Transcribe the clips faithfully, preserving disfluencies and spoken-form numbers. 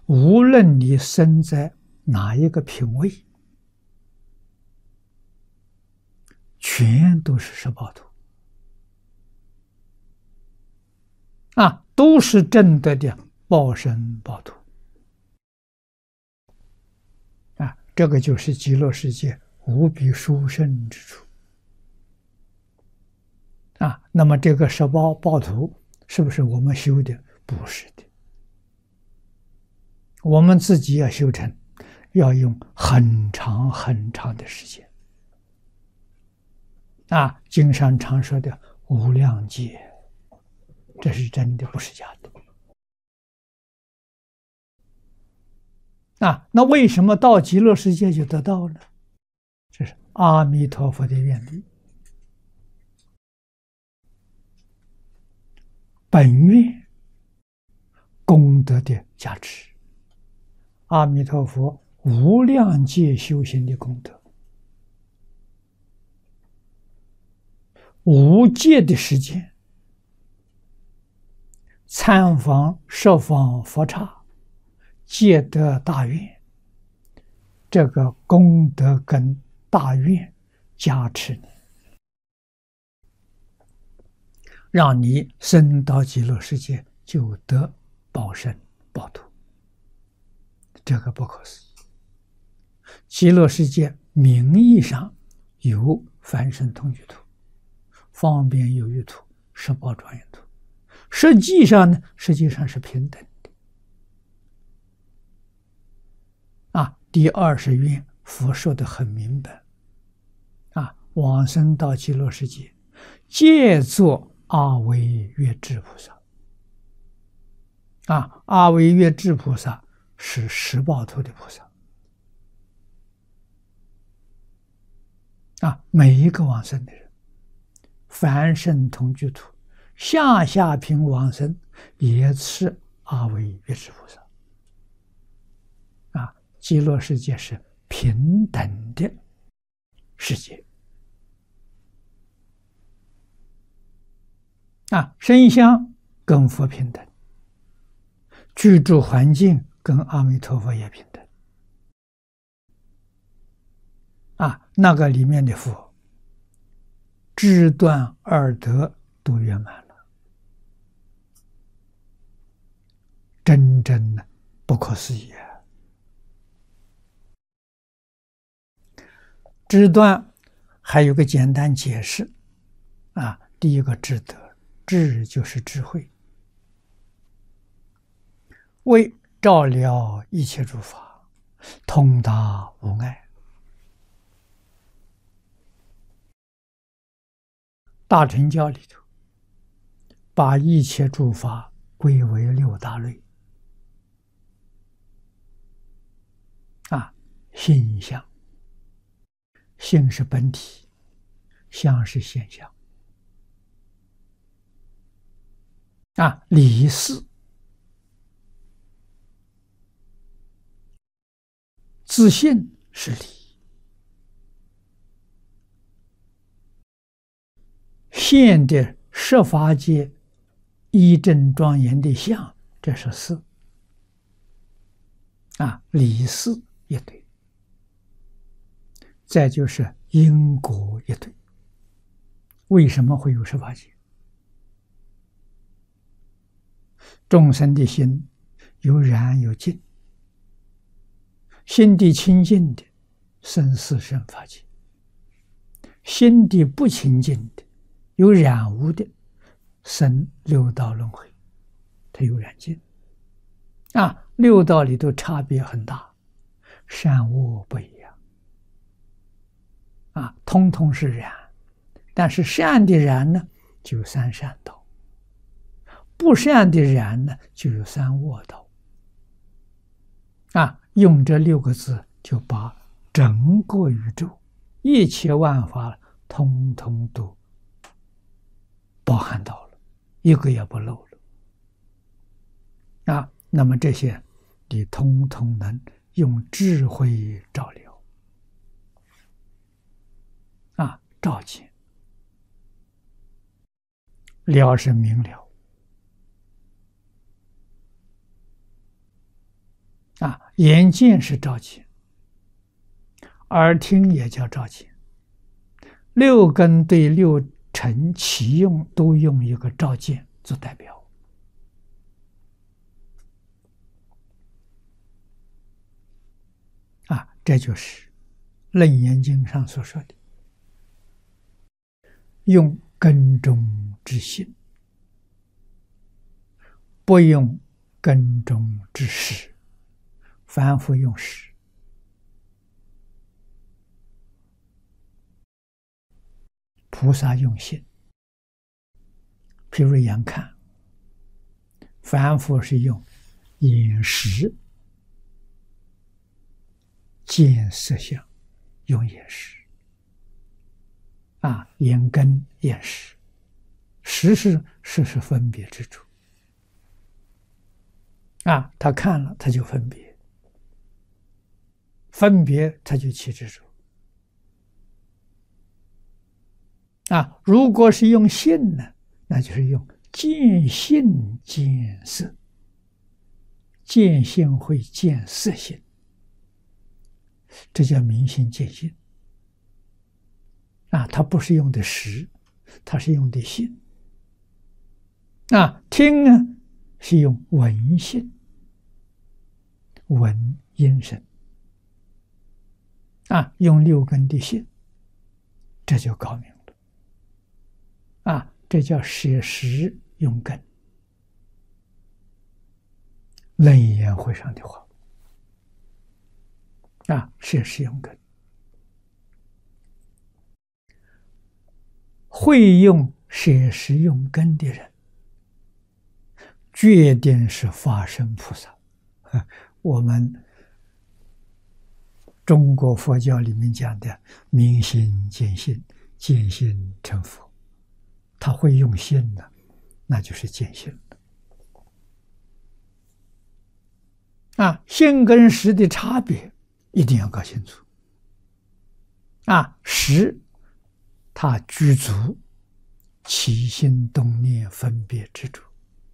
无论你生在哪一个品位，全都是十报图啊，都是正德的报身报图啊，这个就是极乐世界无比殊胜之处啊。那么这个十报报图是不是我们修的？不是的，我们自己要修成，要用很长很长的时间啊。经上常说的无量劫，这是真的，不是假的啊。那为什么到极乐世界就得到呢？这是阿弥陀佛的愿力，本愿功德的加持，阿弥陀佛无量劫修行的功德，无界的时间，参访十方佛刹，皆得大愿，这个功德跟大愿加持你，让你升到极乐世界就得报身报土，这个不可思议。极乐世界名义上有凡圣同居土、方便有余土、十宝庄严土，实际上呢，实际上是平等的啊。第二十愿佛说的很明白啊，往生到极乐世界，皆作阿惟越致菩萨啊。阿惟越致菩萨是十报图的菩萨啊。每一个往生的人，凡圣同居土、下下品往生，也是阿惟越致菩萨啊。极乐世界是平等的世界啊，身相跟佛平等，居住环境跟阿弥陀佛也平等啊。那个里面的佛，智断二德都圆满了，真正的不可思议啊！智断还有个简单解释啊，第一个智德，智就是智慧，为照了一切诸法，通达无碍。大乘教里头把一切诸法归为六大类啊，性相，性是本体，相是现象啊，理事，自性是理，现的十法界一正庄严的相，这是事啊，理事一对，再就是因果一对。为什么会有十法界？众生的心有染有净，心地清净的生四圣法界，心地不清净的有染污的生六道轮回，它有染净啊。六道里头差别很大，善恶不一样啊，通通是染，但是善的染呢就有三善道，不善的染呢就有三恶道啊。用这六个字就把整个宇宙一切万法通通都包含到了，一个也不漏了啊。那么这些你通通能用智慧照料啊，照见了是明了啊，眼见是照见，耳听也叫照见，六根对六尘起用都用一个照见做代表。啊，这就是《楞严经》上所说的用根中之心，不用根中之识。凡夫用识，菩萨用心。譬如眼看，凡夫是用眼识见色相，用眼识啊，眼根眼识，识是识是分别之处啊，他看了他就分别，分别他就起执着啊。如果是用性呢，那就是用见性见色，见性会见色性，这叫明心见性啊。它不是用的识，它是用的性啊。听呢是用闻性，闻音声啊，用六根的性，这就高明了啊。这叫舍识用根。楞严会上的话啊，舍识用根。会用舍识用根的人，决定是法身菩萨。我们中国佛教里面讲的明心见性，见性成佛，他会用心的，那就是见性的啊。性跟识的差别一定要搞清楚啊。识它具足起心动念分别执着，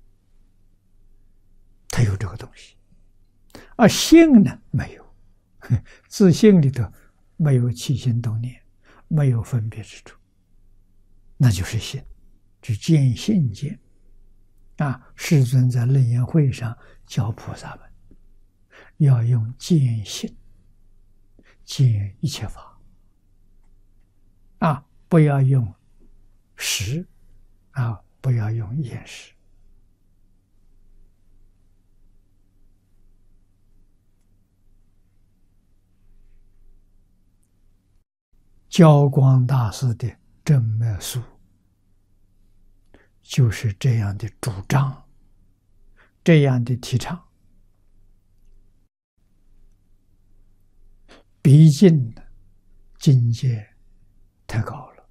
它有这个东西，而性呢没有，自性里头没有起心动念，没有分别执着，那就是性，就见性见啊。世尊在楞严会上教菩萨们要用见性见一切法啊，不要用识啊，不要用眼识。教光大师的正脉书就是这样的主张，这样的提倡。毕竟境界太高了，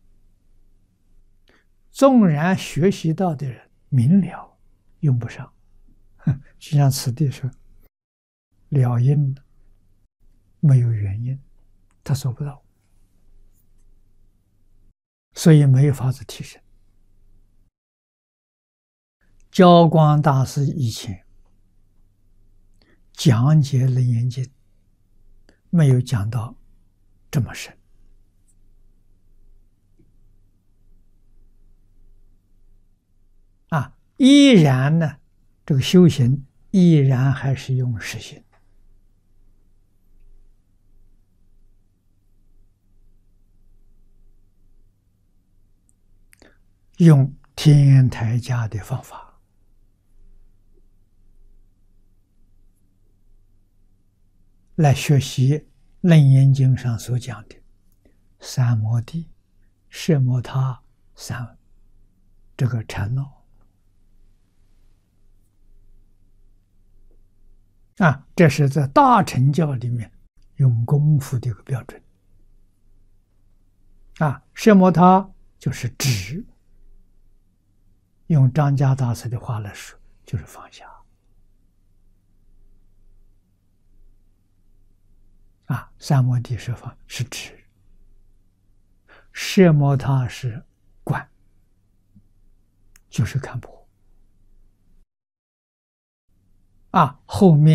纵然学习到的人明了，用不上。就像此地说，了因没有原因，他做不到，所以没有法子提升。教光大师以前讲解楞严经，没有讲到这么深啊，依然呢，这个修行依然还是用实心，用天台家的方法来学习《楞严经》上所讲的三摩地、摄摩他三这个禅闹啊，这是在大乘教里面用功夫的一个标准啊。摄摩他就是止，用张家大师的话来说，就是放下啊。三摩地是放是止，摄摩他是观，就是看破啊。后面